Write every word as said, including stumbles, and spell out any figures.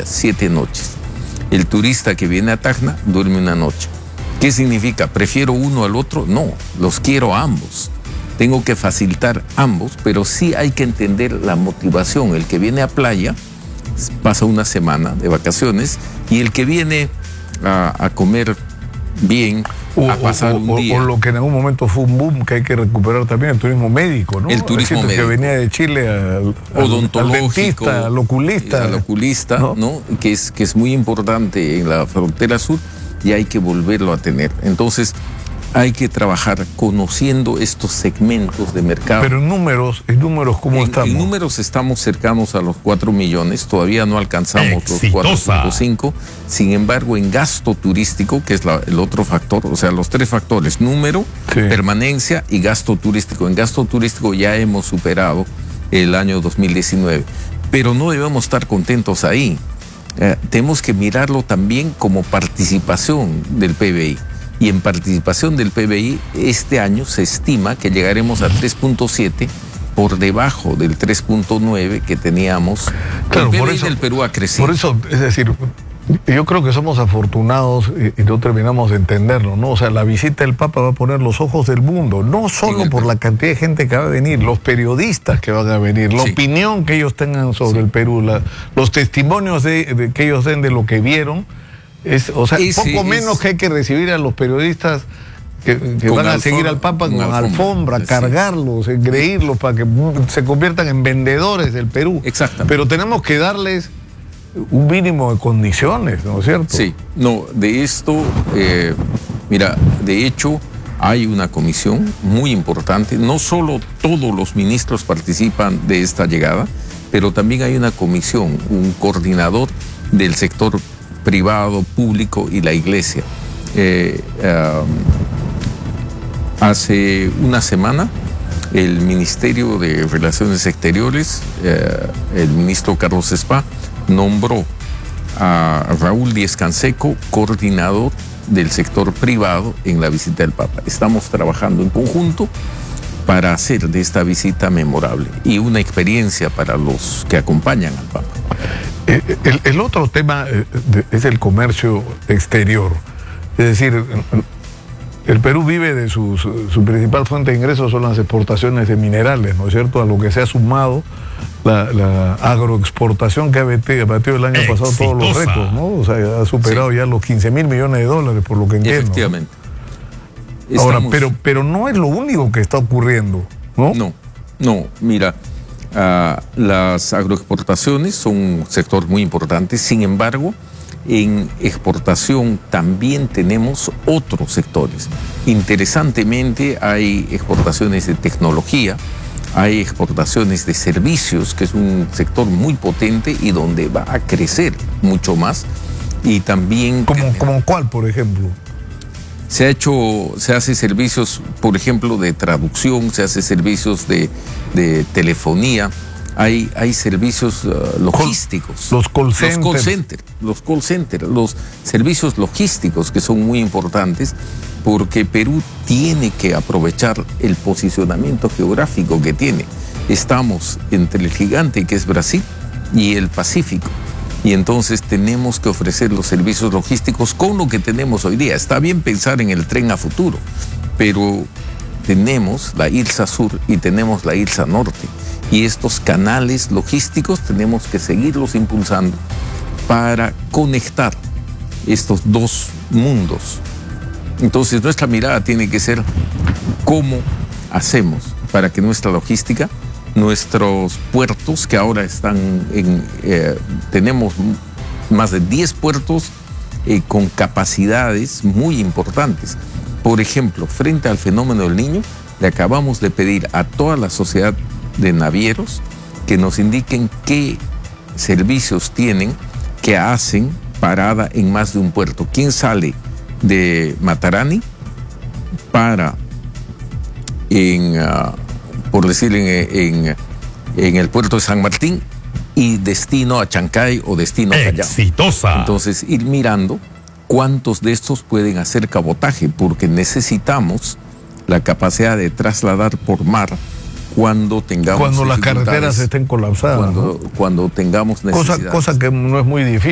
días, siete noches. El turista que viene a Tacna duerme una noche. ¿Qué significa? ¿Prefiero uno al otro? No, los quiero a ambos. Tengo que facilitar ambos, pero sí hay que entender la motivación. El que viene a playa pasa una semana de vacaciones y el que viene a, a comer bien, o, a pasar o, un o, día. O lo que en algún momento fue un boom que hay que recuperar también, el turismo médico, ¿no? El turismo médico. Que venía de Chile al, odontológico, al dentista, al oculista. Al oculista, ¿no? ¿no? Que es, que es muy importante en la frontera sur y hay que volverlo a tener. Entonces, hay que trabajar conociendo estos segmentos de mercado. Pero en números, en números, ¿cómo en, estamos? En números estamos cercanos a los cuatro millones, todavía no alcanzamos Exitosa. Los cuatro punto cinco. Sin embargo, en gasto turístico, que es la, el otro factor, o sea, los tres factores, número, sí. permanencia y gasto turístico. En gasto turístico ya hemos superado el año dos mil diecinueve, pero no debemos estar contentos ahí. Eh, tenemos que mirarlo también como participación del P B I. Y en participación del P B I, este año se estima que llegaremos a tres punto siete, por debajo del tres punto nueve que teníamos. Claro, el P B I por eso, del Perú ha crecido. Por eso, es decir, yo creo que somos afortunados y, y no terminamos de entenderlo, ¿no? O sea, la visita del Papa va a poner los ojos del mundo, no solo por la cantidad de gente que va a venir, los periodistas que van a venir, la sí. opinión que ellos tengan sobre sí. el Perú, la, los testimonios de, de, que ellos den de lo que vieron. Es, o sea, Ese, poco menos es... que hay que recibir a los periodistas que, que van a seguir al Papa con, con alfombra, alfombra cargarlos, sí. engreírlos para que se conviertan en vendedores del Perú. Exactamente. Pero tenemos que darles un mínimo de condiciones, ¿no es cierto? Sí, no, de esto, eh, mira, de hecho hay una comisión muy importante, no solo todos los ministros participan de esta llegada, pero también hay una comisión, un coordinador del sector privado, público y la iglesia. Eh, um, hace una semana el Ministerio de Relaciones Exteriores, eh, el ministro Carlos Spa, nombró a Raúl Díez Canseco coordinador del sector privado en la visita del Papa. Estamos trabajando en conjunto para hacer de esta visita memorable y una experiencia para los que acompañan al Papa. El, el otro tema es el comercio exterior. Es decir, el Perú vive de su, su, su principal fuente de ingresos son las exportaciones de minerales, ¿no es cierto? A lo que se ha sumado la, la agroexportación que ha batido, batido el año Exitosa. pasado todos los récords, ¿no? O sea, ha superado sí. ya los quince mil millones de dólares, por lo que entiendo. Efectivamente. ¿No? Ahora, Estamos... pero, pero no es lo único que está ocurriendo, ¿no? No, no, mira. Uh, las agroexportaciones son un sector muy importante, sin embargo, en exportación también tenemos otros sectores. Interesantemente, hay exportaciones de tecnología, hay exportaciones de servicios, que es un sector muy potente y donde va a crecer mucho más. Y también... ¿Como, como cuál, por ejemplo? Se ha hecho, se hace servicios, por ejemplo, de traducción, se hace servicios de, de telefonía, hay, hay servicios uh, logísticos. Los call centers. Los call centers, los call centers, los servicios logísticos que son muy importantes porque Perú tiene que aprovechar el posicionamiento geográfico que tiene. Estamos entre el gigante que es Brasil y el Pacífico. Y entonces tenemos que ofrecer los servicios logísticos con lo que tenemos hoy día. Está bien pensar en el tren a futuro, pero tenemos la IRSA Sur y tenemos la IRSA Norte. Y estos canales logísticos tenemos que seguirlos impulsando para conectar estos dos mundos. Entonces nuestra mirada tiene que ser cómo hacemos para que nuestra logística, nuestros puertos que ahora están en, eh, tenemos más de diez puertos eh, con capacidades muy importantes. Por ejemplo, frente al fenómeno del Niño, le acabamos de pedir a toda la sociedad de navieros que nos indiquen qué servicios tienen que hacen parada en más de un puerto. ¿Quién sale de Matarani para en... Uh, por decir, en, en, en el puerto de San Martín y destino a Chancay o destino a Callao? Exitosa. Entonces, ir mirando cuántos de estos pueden hacer cabotaje, porque necesitamos la capacidad de trasladar por mar cuando tengamos Cuando las carreteras estén colapsadas. Cuando, ¿no? cuando tengamos necesidad. Cosa, cosa que no es muy difícil.